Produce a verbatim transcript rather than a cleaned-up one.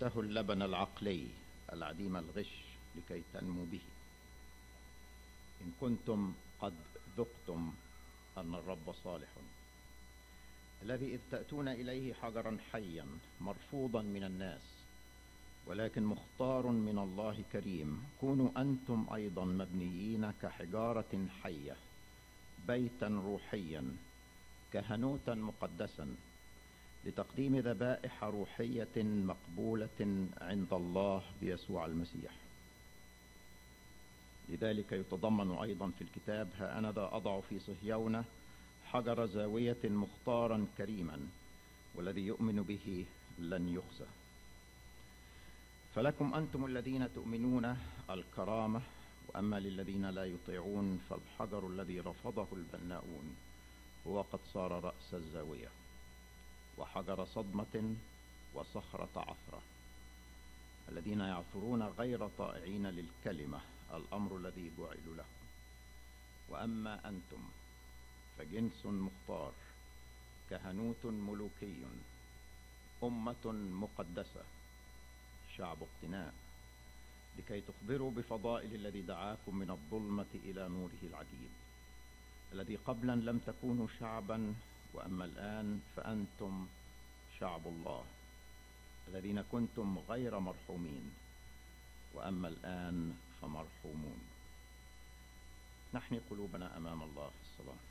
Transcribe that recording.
اشتهوا اللبن العقلي العديم الغش لكي تنمو به، إن كنتم قد ذقتم أن الرب صالح، الذي إذ تأتون إليه حجرا حيا مرفوضا من الناس ولكن مختار من الله كريم، كونوا أنتم أيضا مبنيين كحجارة حية بيتا روحيا كهنوتا مقدسا لتقديم ذبائح روحية مقبولة عند الله بيسوع المسيح. لذلك يتضمن أيضا في الكتاب: ها أنا ذا أضع في صهيون حجر زاوية مختارا كريما، والذي يؤمن به لن يخزى. فلكم أنتم الذين تؤمنون الكرامة، وأما للذين لا يطيعون فالحجر الذي رفضه البناؤون هو قد صار رأس الزاوية وحجر صدمة وصخرة عثرة، الذين يعثرون غير طائعين للكلمة، الأمر الذي جعلوا له. وأما أنتم فجنس مختار، كهنوت ملوكي، أمة مقدسة، شعب اقتناء، لكي تخبروا بفضائل الذي دعاكم من الظلمة إلى نوره العجيب، الذي قبلا لم تكونوا شعبا وأما الآن فأنتم شعب الله، الذين كنتم غير مرحومين وأما الآن فمرحومون. نحن قلوبنا أمام الله في الصلاة.